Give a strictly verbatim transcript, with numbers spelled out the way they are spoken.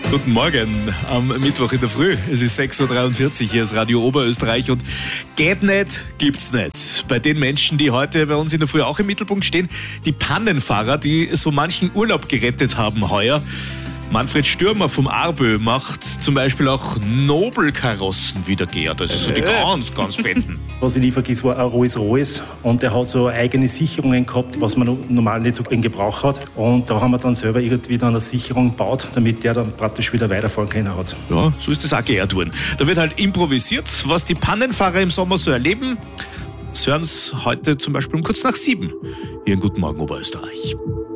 Guten Morgen am Mittwoch in der Früh. Es ist sechs Uhr dreiundvierzig, hier ist Radio Oberösterreich und geht nicht, gibt's nicht. Bei den Menschen, die heute bei uns in der Früh auch im Mittelpunkt stehen, die Pannenfahrer, die so manchen Urlaub gerettet haben heuer. Manfred Stürmer vom Arbö macht zum Beispiel auch Nobelkarossen wieder geehrt, also so die ganz, ganz fetten. Was ich nie vergiss, war ein Rolls-Royce und der hat so eigene Sicherungen gehabt, was man normal nicht so in Gebrauch hat. Und da haben wir dann selber irgendwie dann eine Sicherung gebaut, damit der dann praktisch wieder weiterfahren können hat. Ja, so ist das auch geehrt worden. Da wird halt improvisiert, was die Pannenfahrer im Sommer so erleben. Sie hören es heute zum Beispiel um kurz nach sieben hier in Guten Morgen Oberösterreich.